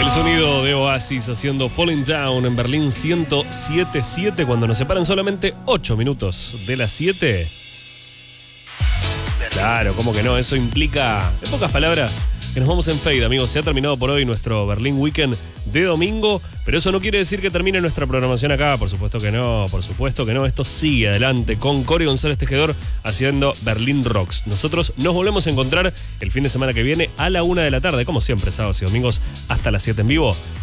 El sonido de Oasis haciendo Falling Down en Berlín 107.7 cuando nos separan solamente 8 minutos de las 7. Claro, ¿cómo que no? Eso implica, en pocas palabras, que nos vamos en fade, amigos. Se ha terminado por hoy nuestro Berlín Weekend de domingo, pero eso no quiere decir que termine nuestra programación acá. Por supuesto que no, por supuesto que no. Esto sigue adelante con Cory González Tejedor haciendo Berlín Rocks. Nosotros nos volvemos a encontrar el fin de semana que viene a la 1 de la tarde, como siempre, sábados y domingos hasta las 7 en vivo.